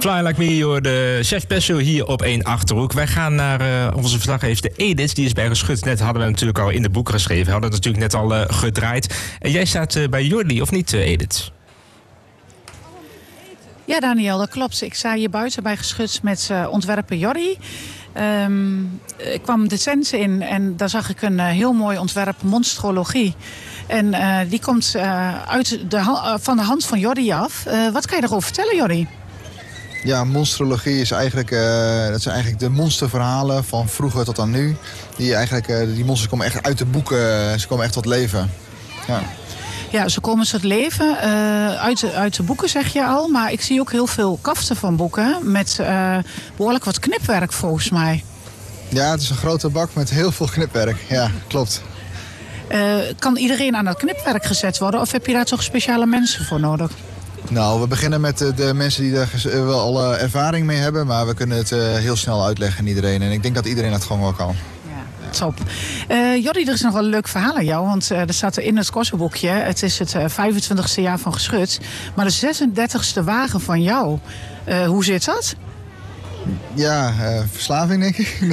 Fly Like Me, de Chef Pesto hier op 1 Achterhoek. Wij gaan naar onze verslaggever Edith. Die is bij Geschut. Net hadden we natuurlijk al in de boeken geschreven. We hadden het natuurlijk net al gedraaid. En jij staat bij Jordi, of niet, Edith? Ja, Daniel, dat klopt. Ik sta hier buiten bij Geschut met ontwerper Jordi. Ik kwam de tent in en daar zag ik een heel mooi ontwerp, monstrologie. En die komt van de hand van Jordi af. Wat kan je erover vertellen, Jordi? Ja, monstrologie is eigenlijk, dat zijn eigenlijk de monsterverhalen van vroeger tot aan nu. Die monsters komen echt uit de boeken, ze komen echt tot leven. Ja. Ja, ze komen tot leven uit de boeken, zeg je al. Maar ik zie ook heel veel kaften van boeken met behoorlijk wat knipwerk volgens mij. Ja, het is een grote bak met heel veel knipwerk. Ja, klopt. Kan iedereen aan dat knipwerk gezet worden of heb je daar toch speciale mensen voor nodig? Nou, we beginnen met de mensen die daar wel al ervaring mee hebben. Maar we kunnen het heel snel uitleggen aan iedereen. En ik denk dat iedereen dat gewoon wel kan. Top. Jordi, er is nog wel een leuk verhaal aan jou. Want er staat er in het korsoboekje. Het is het 25e jaar van Geschut. Maar de 36e wagen van jou. Hoe zit dat? Ja, verslaving denk ik.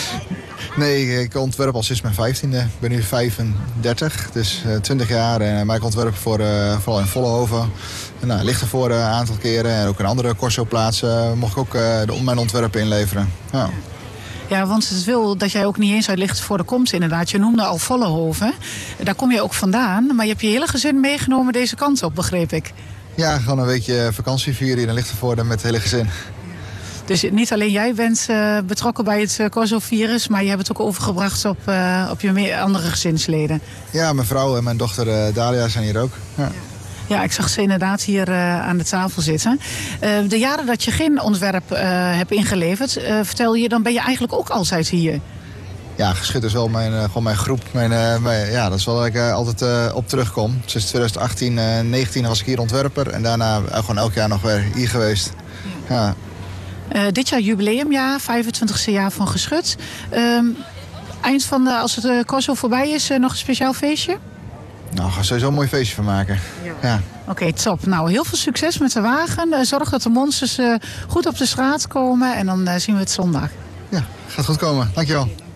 Nee, ik ontwerp al sinds mijn 15e. Ik ben nu 35, dus 20 jaar. Maar ik ontwerp vooral in Vollenhoven. Nou, Lichtenvoorde een aantal keren. En ook in andere corsoplaatsen mocht ik ook mijn ontwerpen inleveren. Ja. Ja, want het wil dat jij ook niet eens uit Lichtenvoorde komt inderdaad. Je noemde al Vollenhoven. Daar kom je ook vandaan. Maar je hebt je hele gezin meegenomen deze kant op, begreep ik. Ja, gewoon een weekje vakantie vieren hier in Lichtenvoorde met het hele gezin. Dus niet alleen jij bent betrokken bij het Corso-virus, maar je hebt het ook overgebracht op je andere gezinsleden. Ja, mijn vrouw en mijn dochter Dalia zijn hier ook. Ja. Ja, ik zag ze inderdaad hier aan de tafel zitten. De jaren dat je geen ontwerp hebt ingeleverd, vertel je, dan ben je eigenlijk ook altijd hier. Ja, Geschut is wel gewoon mijn groep. Ja, dat is wel waar ik altijd op terugkom. Sinds 2018, 2019 was ik hier ontwerper en daarna gewoon elk jaar nog weer hier geweest. Ja. Dit jaar jubileumjaar, 25e jaar van Geschut. Eind van als het Corso voorbij is, nog een speciaal feestje? Nou, ga er sowieso een mooi feestje van maken. Ja. Oké, top. Nou, heel veel succes met de wagen. Zorg dat de monsters goed op de straat komen en dan zien we het zondag. Ja, gaat goed komen. Dankjewel.